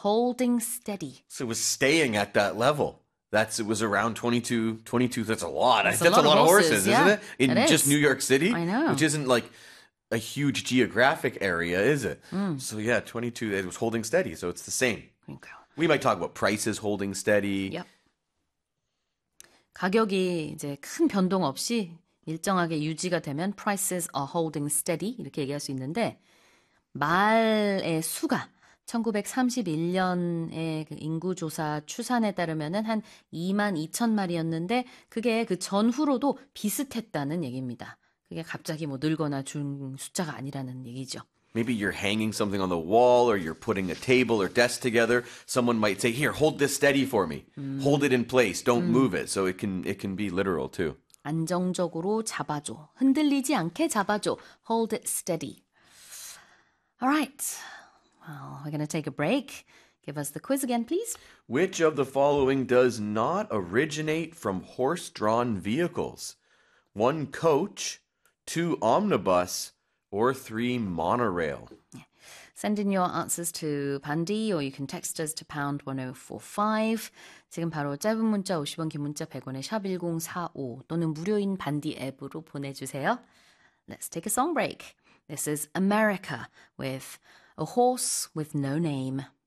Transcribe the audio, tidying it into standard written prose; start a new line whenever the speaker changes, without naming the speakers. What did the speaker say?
holding steady.
So it was staying at that level. It was around 22, that's a lot.
That's
a lot of horses,
yeah.
isn't it? In just New York City?
I know.
Which isn't like a huge geographic area, is it? So yeah, 22, it was holding steady, so it's the same.
그러니까요.
We might talk about prices holding steady.
Yep. 가격이 이제 큰 변동 없이 일정하게 유지가 되면 prices are holding steady 이렇게 얘기할 수 있는데 말의 수가 1931년의 그 인구조사 추산에 따르면은 한 2만 2천 마리였는데 그게 그 전후로도 비슷했다는 얘기입니다. 그게 갑자기 뭐 늘거나 준 숫자가 아니라는 얘기죠.
Maybe you're hanging something on the wall or you're putting a table or desk together. Someone might say, here, hold this steady for me. Hold it in place. Don't move it. So it can be literal too.
안정적으로 잡아줘. 흔들리지 않게 잡아줘. Hold it steady. All right. Well, we're going to take a break. Give us the quiz again, please.
Which of the following does not originate from horse-drawn vehicles? 1 coach, 2 omnibus, or 3 monorail?
Send in your answers to 반디 or you can text us to pound 1045. 지금 바로 짧은 문자 50원, 긴 문자 100원에 샵 1045 또는 무료인 반디 앱으로 보내주세요. Let's take a song break. This is America with A Horse with No Name.